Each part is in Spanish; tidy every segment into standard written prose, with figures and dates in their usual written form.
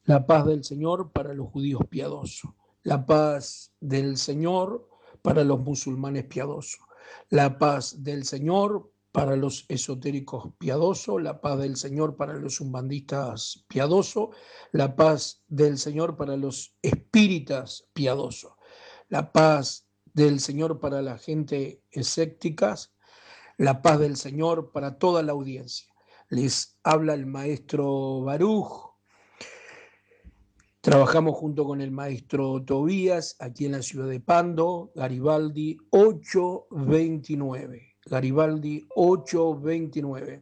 La paz del Señor para los judíos piadosos. La paz del Señor para los musulmanes piadosos. La paz del Señor para los esotéricos piadosos. La paz del Señor para los umbandistas piadosos. La paz del Señor para los espíritas piadosos. La paz del Señor para la gente escéptica. La paz del Señor para toda la audiencia. Les habla el maestro Baruch. Trabajamos junto con el maestro Tobías aquí en la ciudad de Pando, Garibaldi 829. Garibaldi 829.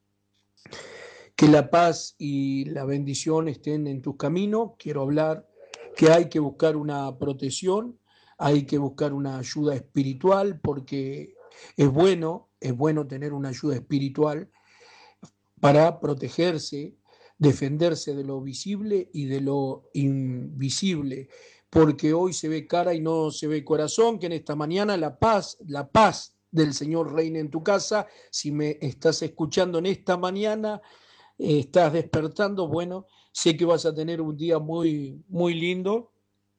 Que la paz y la bendición estén en tus caminos. Quiero hablar que hay que buscar una protección, hay que buscar una ayuda espiritual, porque es bueno tener una ayuda espiritual para protegerse, defenderse de lo visible y de lo invisible, porque hoy se ve cara y no se ve corazón. Que en esta mañana la paz del Señor reine en tu casa. Si me estás escuchando en esta mañana, estás despertando, bueno, sé que vas a tener un día muy, muy lindo,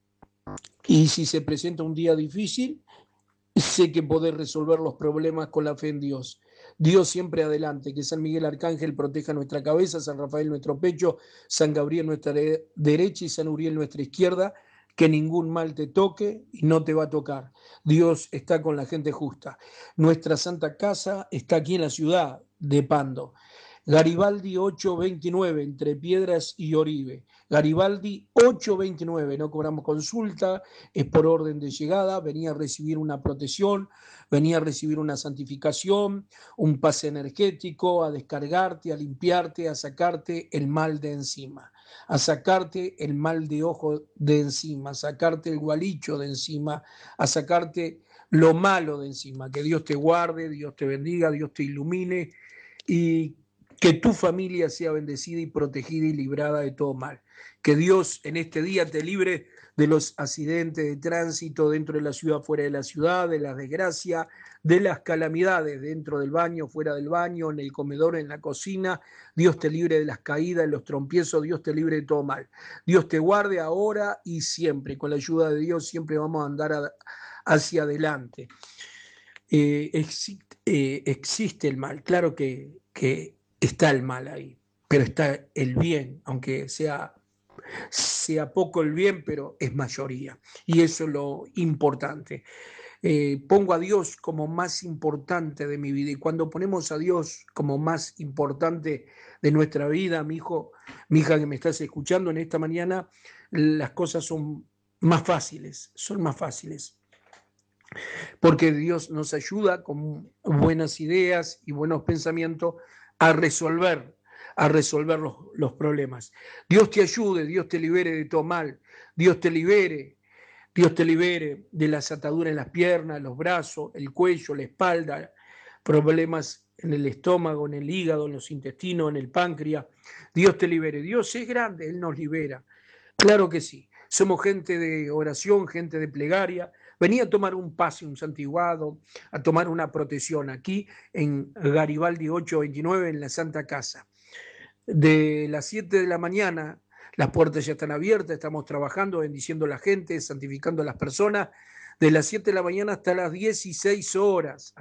y si se presenta un día difícil, sé que podés resolver los problemas con la fe en Dios. Dios siempre adelante. Que San Miguel Arcángel proteja nuestra cabeza, San Rafael nuestro pecho, San Gabriel nuestra derecha y San Uriel nuestra izquierda. Que ningún mal te toque y no te va a tocar. Dios está con la gente justa. Nuestra Santa Casa está aquí en la ciudad de Pando. Garibaldi 829, entre Piedras y Oribe. Garibaldi 829, no cobramos consulta, es por orden de llegada. Venía a recibir una protección, venía a recibir una santificación, un pase energético, a descargarte, a limpiarte, a sacarte el mal de encima, a sacarte el mal de ojo de encima, a sacarte el gualicho de encima, a sacarte lo malo de encima. Que Dios te guarde, Dios te bendiga, Dios te ilumine, y que tu familia sea bendecida y protegida y librada de todo mal. Que Dios en este día te libre de los accidentes de tránsito dentro de la ciudad, fuera de la ciudad, de las desgracias, de las calamidades dentro del baño, fuera del baño, en el comedor, en la cocina. Dios te libre de las caídas, de los trompiezos. Dios te libre de todo mal. Dios te guarde ahora y siempre. Con la ayuda de Dios siempre vamos a andar hacia adelante. Existe el mal, claro que está el mal ahí, pero está el bien, aunque sea poco el bien, pero es mayoría. Y eso es lo importante. Pongo a Dios como más importante de mi vida, y cuando ponemos a Dios como más importante de nuestra vida, mi hijo, mi hija que me estás escuchando en esta mañana, las cosas son más fáciles, porque Dios nos ayuda con buenas ideas y buenos pensamientos a resolver los problemas. Dios te ayude, Dios te libere de todo mal, Dios te libere, Dios te libere de las ataduras en las piernas, los brazos, el cuello, la espalda, problemas en el estómago, en el hígado, en los intestinos, en el páncreas. Dios te libere. Dios es grande, Él nos libera. Claro que sí. Somos gente de oración, gente de plegaria. Venía a tomar un pase, un santiguado, a tomar una protección aquí en Garibaldi 829, en la Santa Casa. De las 7 de la mañana, las puertas ya están abiertas, estamos trabajando, bendiciendo a la gente, santificando a las personas. De las 7 de la mañana hasta las 16 horas,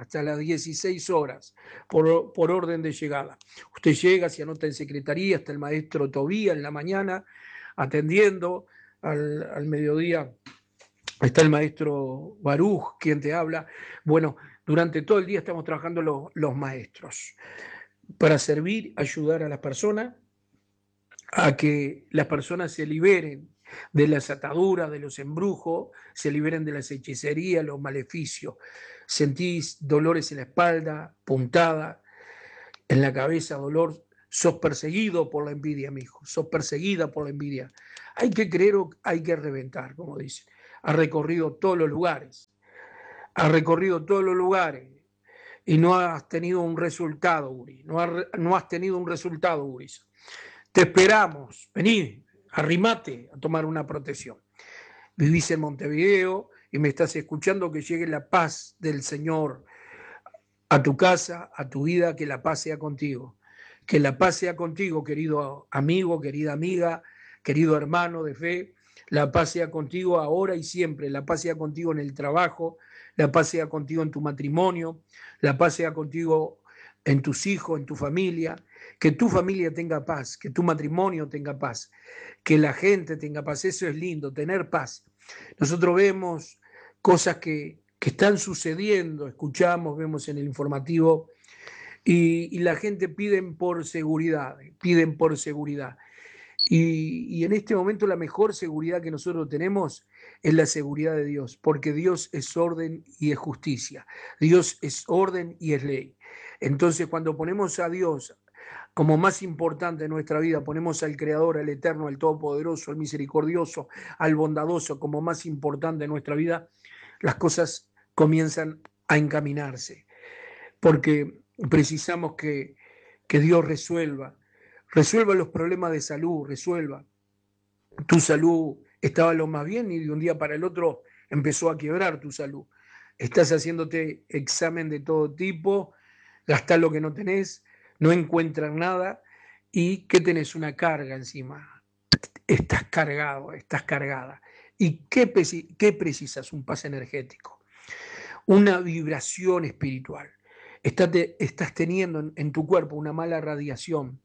por orden de llegada. Usted llega, se anota en secretaría, está el maestro Tobía en la mañana atendiendo. Al mediodía está el maestro Baruch, quien te habla. Bueno, durante todo el día estamos trabajando los maestros para servir, ayudar a las personas, a que las personas se liberen de las ataduras, de los embrujos, se liberen de las hechicerías, los maleficios. Sentís dolores en la espalda, puntada, en la cabeza, dolor. Sos perseguido por la envidia, mi hijo. Sos perseguida por la envidia. Hay que creer o hay que reventar, como dicen. Ha recorrido todos los lugares. Ha recorrido todos los lugares y no has tenido un resultado, Uri. No has tenido un resultado, Uri. Te esperamos. Vení, arrimate a tomar una protección. Vivís en Montevideo y me estás escuchando. Que llegue la paz del Señor a tu casa, a tu vida. Que la paz sea contigo. Que la paz sea contigo, querido amigo, querida amiga. querido hermano de fe. La paz sea contigo ahora y siempre. La paz sea contigo en el trabajo. La paz sea contigo en tu matrimonio. La paz sea contigo en tus hijos, en tu familia. Que tu familia tenga paz, que tu matrimonio tenga paz, que la gente tenga paz. Eso es lindo, tener paz. Nosotros vemos cosas que están sucediendo, escuchamos, vemos en el informativo, y la gente piden por seguridad, piden por seguridad. Y en este momento la mejor seguridad que nosotros tenemos es la seguridad de Dios, porque Dios es orden y es justicia. Dios es orden y es ley. Entonces, cuando ponemos a Dios como más importante en nuestra vida, ponemos al Creador, al Eterno, al Todopoderoso, al Misericordioso, al Bondadoso como más importante en nuestra vida, las cosas comienzan a encaminarse, porque precisamos que Dios resuelva los problemas de salud, resuelva. Tu salud estaba lo más bien y de un día para el otro empezó a quebrar tu salud. Estás haciéndote examen de todo tipo, gastás lo que no tenés, no encuentras nada y que tenés una carga encima. Estás cargado, estás cargada. ¿Y qué precisas? Un paz energético, una vibración espiritual. Estás teniendo en tu cuerpo una mala radiación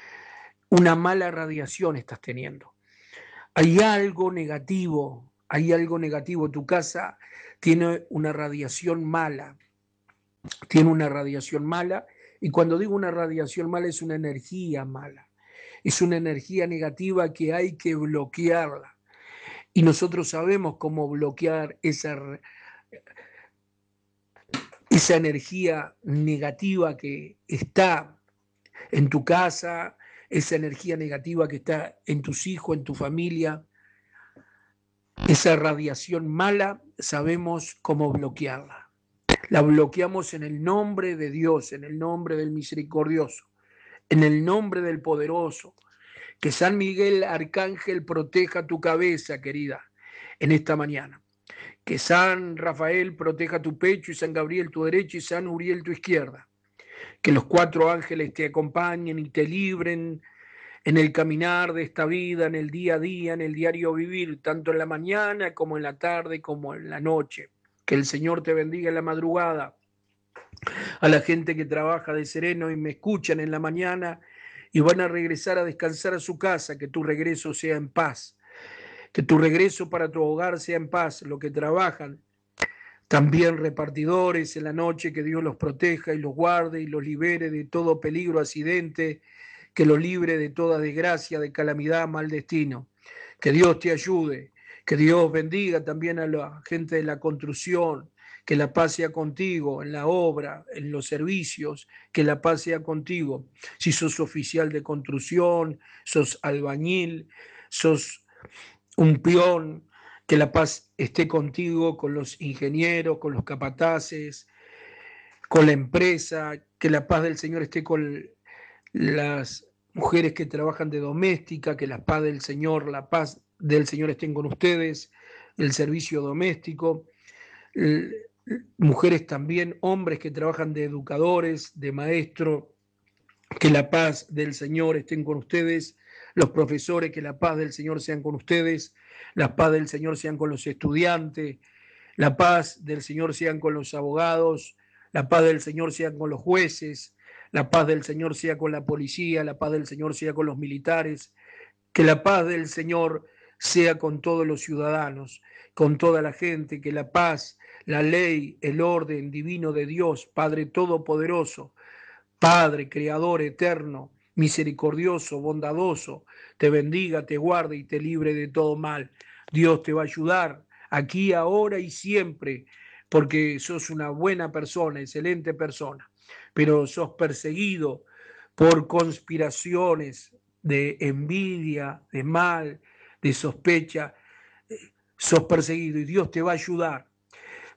estás teniendo. Hay algo negativo, tu casa tiene una radiación mala, y cuando digo una radiación mala es una energía mala, es una energía negativa que hay que bloquearla. Y nosotros sabemos cómo bloquear esa energía negativa que está en tu casa, esa energía negativa que está en tus hijos, en tu familia, esa radiación mala, sabemos cómo bloquearla. La bloqueamos en el nombre de Dios, en el nombre del misericordioso, en el nombre del poderoso. Que San Miguel Arcángel proteja tu cabeza, querida, en esta mañana. Que San Rafael proteja tu pecho y San Gabriel tu derecha y San Uriel tu izquierda. Que los 4 ángeles te acompañen y te libren en el caminar de esta vida, en el día a día, en el diario vivir, tanto en la mañana como en la tarde, como en la noche. Que el Señor te bendiga en la madrugada. A la gente que trabaja de sereno y me escuchan en la mañana y van a regresar a descansar a su casa, que tu regreso sea en paz, que tu regreso para tu hogar sea en paz, los que trabajan, también repartidores en la noche, que Dios los proteja y los guarde y los libere de todo peligro, accidente, que los libre de toda desgracia, de calamidad, mal destino. Que Dios te ayude, que Dios bendiga también a la gente de la construcción, que la paz sea contigo en la obra, en los servicios, que la paz sea contigo. Si sos oficial de construcción, sos albañil, sos un peón, que la paz esté contigo, con los ingenieros, con los capataces, con la empresa, que la paz del Señor esté con las mujeres que trabajan de doméstica, que la paz del Señor estén con ustedes, el servicio doméstico, mujeres también, hombres que trabajan de educadores, de maestro, que la paz del Señor estén con ustedes, los profesores, que la paz del Señor sean con ustedes, la paz del Señor sean con los estudiantes, la paz del Señor sean con los abogados, la paz del Señor sean con los jueces, la paz del Señor sea con la policía, la paz del Señor sea con los militares, que la paz del Señor sea con todos los ciudadanos, con toda la gente, que la paz, la ley, el orden divino de Dios, Padre Todopoderoso, Padre, Creador eterno, misericordioso, bondadoso, te bendiga, te guarde y te libre de todo mal. Dios te va a ayudar aquí, ahora y siempre, porque sos una buena persona, excelente persona, pero sos perseguido por conspiraciones de envidia, de mal, de sospecha. Sos perseguido y Dios te va a ayudar.